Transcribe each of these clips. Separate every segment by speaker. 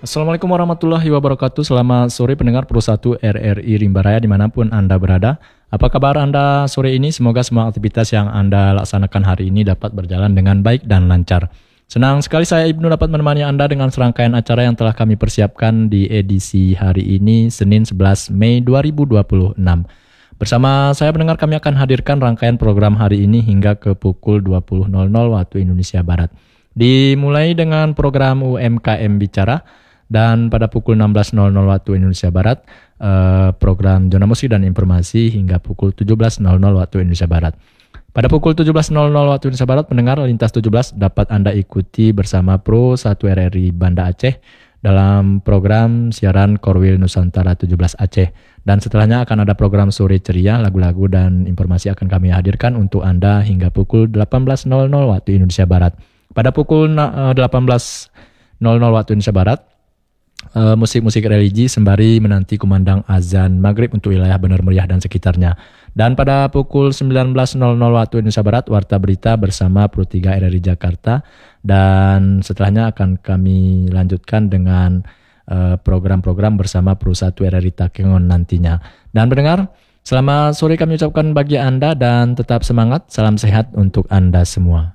Speaker 1: Assalamualaikum warahmatullahi wabarakatuh. Selamat sore pendengar Pro 1 RRI Rimba Raya dimanapun Anda berada. Apa kabar Anda sore ini? Semoga semua aktivitas yang Anda laksanakan hari ini dapat berjalan dengan baik dan lancar. Senang sekali saya Ibnu dapat menemani Anda dengan serangkaian acara yang telah kami persiapkan di edisi hari ini, Senin 11 Mei 2026. Bersama saya pendengar kami akan hadirkan rangkaian program hari ini hingga ke pukul 20.00 waktu Indonesia Barat. Dimulai dengan program UMKM Bicara, dan pada pukul 16.00 waktu Indonesia Barat, program Zona Musik dan Informasi hingga pukul 17.00 waktu Indonesia Barat. Pada pukul 17.00 waktu Indonesia Barat, pendengar Lintas 17 dapat Anda ikuti bersama Pro 1 RRI Banda Aceh dalam program siaran Korwil Nusantara 17 Aceh. Dan setelahnya akan ada program Sore Ceria, lagu-lagu dan informasi akan kami hadirkan untuk Anda hingga pukul 18.00 waktu Indonesia Barat. Pada pukul 18.00 waktu Indonesia Barat, musik-musik religi sembari menanti kumandang azan maghrib untuk wilayah Bener Meriah dan sekitarnya. Dan pada pukul 19.00 waktu Indonesia Barat, Warta Berita bersama Pro 3 RRI Jakarta. Dan setelahnya akan kami lanjutkan dengan program-program bersama Pro 1 RRI Takengon nantinya. Dan pendengar, selamat sore kami ucapkan bagi Anda dan tetap semangat, salam sehat untuk Anda semua.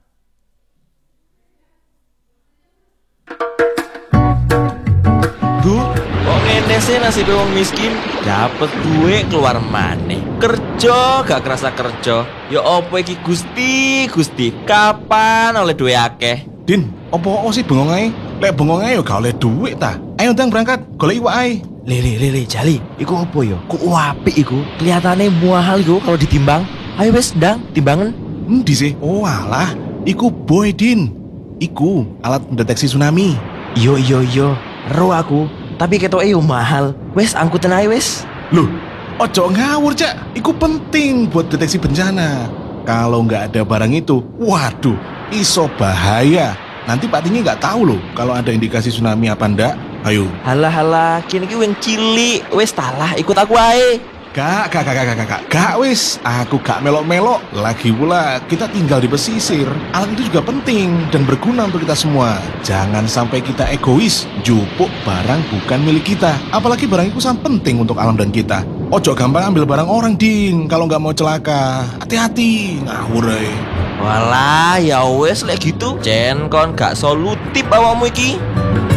Speaker 2: Bu, kok ngene sih nasib wong miskin? Dapet duit keluar maneh. Kerja gak kerasa kerja. Ya opo iki Gusti? Kapan oleh duit akeh?
Speaker 3: Din, opo sih bengong ae? Lek bengong ae yo gak oleh duit ta. Ayo ndang berangkat, golek iwak ae.
Speaker 2: Lele, Jali, iku opo yo? Ku apik iku. Kelihatane mahal iku kalau ditimbang. Ayo wes ndang, timbangan.
Speaker 3: Endi sih? Oh alah, iku boy Din. Iku alat mendeteksi tsunami.
Speaker 2: Yo. Ro aku, tapi ketoke yo mahal. Wes angkutan ae wes.
Speaker 3: Loh, ojo ngawur Cak. Iku penting buat deteksi bencana. Kalau nggak ada barang itu, waduh, iso bahaya. Nanti Pak Tinggi nggak tahu loh kalau ada indikasi tsunami apa ndak. Ayo.
Speaker 2: Halah, kini ki wing cilik. Wes talah, ikut aku ae.
Speaker 3: Gak wis, aku gak melok-melok. Lagi pula kita tinggal di pesisir. Alat itu juga penting dan berguna untuk kita semua. Jangan sampai kita egois, jupuk barang bukan milik kita. Apalagi barang itu sangat penting untuk alam dan kita. Ojo gampang ambil barang orang, Din, kalau gak mau celaka. Hati-hati, ngawur ae.
Speaker 2: Walah, ya wes lek gitu. Cen kon gak solutif awakmu iki.